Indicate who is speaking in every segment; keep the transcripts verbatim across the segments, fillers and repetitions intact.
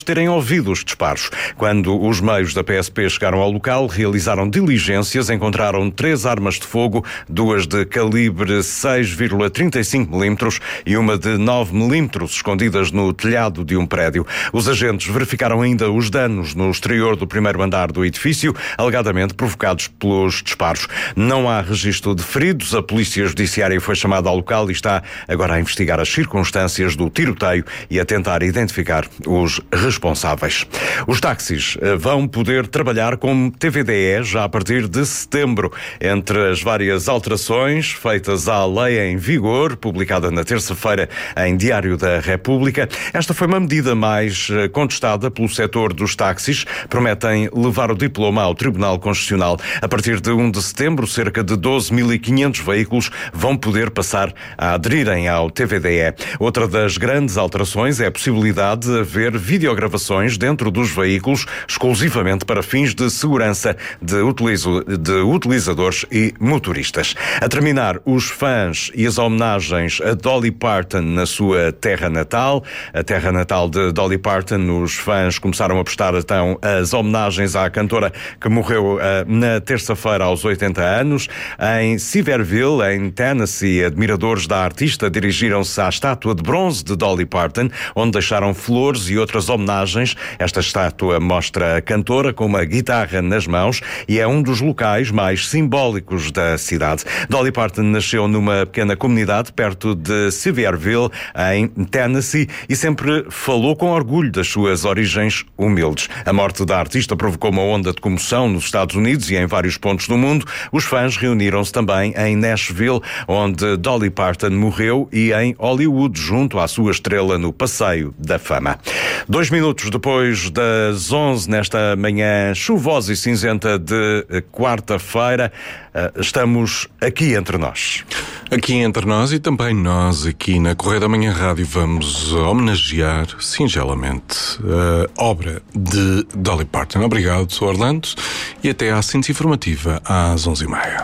Speaker 1: terem ouvido os disparos. Quando os meios da P S P chegaram ao local, realizaram diligências, encontraram três armas de fogo, duas de calibre seis vírgula trinta e cinco milímetros e uma de nove milímetros escondidas no telhado de um prédio. Os agentes verificaram ainda os danos no exterior do primeiro andar do edifício, alegadamente provocados pelos disparos. Não há registro de feridos. A Polícia Judiciária foi chamada ao local e está agora a investigar as circunstâncias do tiroteio e a tentar identificar os responsáveis. responsáveis. Os táxis vão poder trabalhar com T V D E já a partir de setembro. Entre as várias alterações feitas à lei em vigor, publicada na terça-feira em Diário da República, esta foi uma medida mais contestada pelo setor dos táxis. Prometem levar o diploma ao Tribunal Constitucional. A partir de primeiro de setembro, cerca de doze mil e quinhentos veículos vão poder passar a aderirem ao T V D E. Outra das grandes alterações é a possibilidade de haver videogravações gravações dentro dos veículos, exclusivamente para fins de segurança de, utilizo, de utilizadores e motoristas. A terminar, os fãs e as homenagens a Dolly Parton na sua terra natal. A terra natal de Dolly Parton, os fãs começaram a prestar então as homenagens à cantora que morreu uh, na terça-feira aos oitenta anos. Em Sevierville, em Tennessee, admiradores da artista dirigiram-se à estátua de bronze de Dolly Parton, onde deixaram flores e outras homenagens. Esta estátua mostra a cantora com uma guitarra nas mãos e é um dos locais mais simbólicos da cidade. Dolly Parton nasceu numa pequena comunidade perto de Sevierville, em Tennessee, e sempre falou com orgulho das suas origens humildes. A morte da artista provocou uma onda de comoção nos Estados Unidos e em vários pontos do mundo. Os fãs reuniram-se também em Nashville, onde Dolly Parton morreu, e em Hollywood, junto à sua estrela no Passeio da Fama. Dois minutos depois das onze, nesta manhã chuvosa e cinzenta de quarta-feira, estamos aqui entre nós.
Speaker 2: Aqui entre nós e também nós, aqui na Correio da Manhã Rádio, vamos homenagear singelamente a obra de Dolly Parton. Obrigado, sou Orlando, e até à síntese informativa às onze e meia.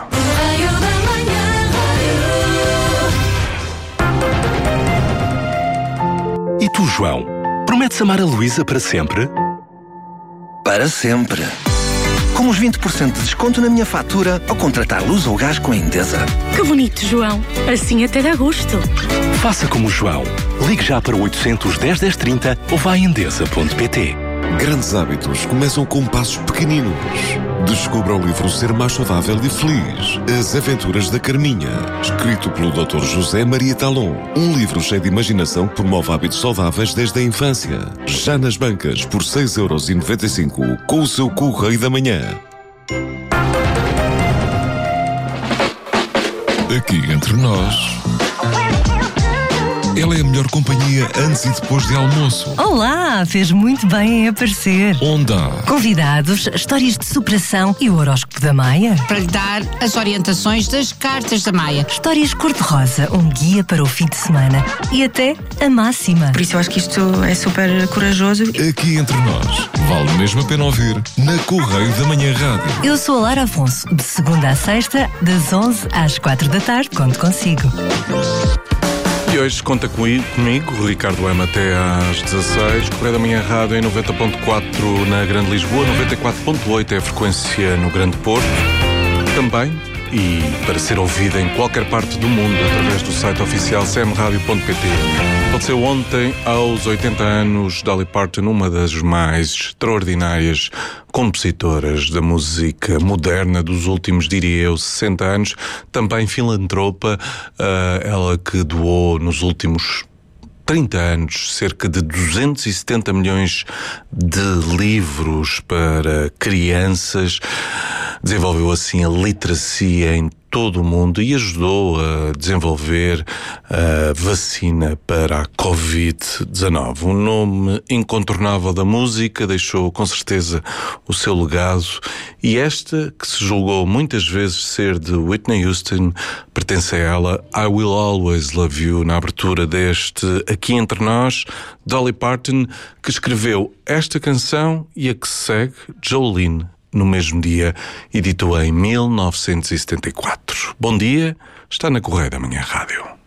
Speaker 3: E tu, João? Prometes amar a Luísa para sempre?
Speaker 4: Para sempre. Com os vinte por cento de desconto na minha fatura ao contratar luz ou gás com a Endesa.
Speaker 5: Que bonito, João. Assim até dá gosto.
Speaker 3: Faça como o João. Ligue já para oitocentos, dez, dez, trinta ou vá a endesa ponto pt.
Speaker 6: Grandes hábitos começam com passos pequeninos. Descubra o livro Ser Mais Saudável e Feliz. As Aventuras da Carminha. Escrito pelo doutor José Maria Talon. Um livro cheio de imaginação que promove hábitos saudáveis desde a infância. Já nas bancas por seis euros e noventa e cinco com o seu Correio da Manhã. Aqui entre nós, ela é a melhor companhia antes e depois de almoço.
Speaker 7: Olá, fez muito bem em aparecer.
Speaker 6: Onde há
Speaker 7: convidados, histórias de superação e o horóscopo da Maia.
Speaker 8: Para lhe dar as orientações das cartas da Maia.
Speaker 7: Histórias cor-de-rosa, um guia para o fim de semana e até a máxima.
Speaker 9: Por isso eu acho que isto é super corajoso.
Speaker 6: Aqui entre nós, vale mesmo a pena ouvir na Correio da Manhã Rádio.
Speaker 7: Eu sou a Lara Afonso, de segunda à sexta, das onze às quatro da tarde, conto consigo.
Speaker 2: E hoje conta comigo, Ricardo Lema, até às dezasseis. Correio da Manhã Rádio em noventa ponto quatro na Grande Lisboa, noventa e quatro ponto oito é a frequência no Grande Porto. Também, e para ser ouvida em qualquer parte do mundo, através do site oficial c m radio ponto p t. Faleceu ontem, aos oitenta anos, Dolly Parton, uma das mais extraordinárias compositoras da música moderna dos últimos, diria eu, sessenta anos. Também filantropa, uh, ela que doou nos últimos trinta anos cerca de duzentos e setenta milhões de livros para crianças. Desenvolveu assim a literacia em todo o mundo e ajudou a desenvolver a vacina para a covid dezanove. Um nome incontornável da música, deixou com certeza o seu legado, e esta, que se julgou muitas vezes ser de Whitney Houston, pertence a ela. I Will Always Love You, na abertura deste Aqui Entre Nós, Dolly Parton, que escreveu esta canção e a que segue, Jolene, no mesmo dia, editou em mil novecentos e setenta e quatro. Bom dia, está na Correio da Manhã Rádio.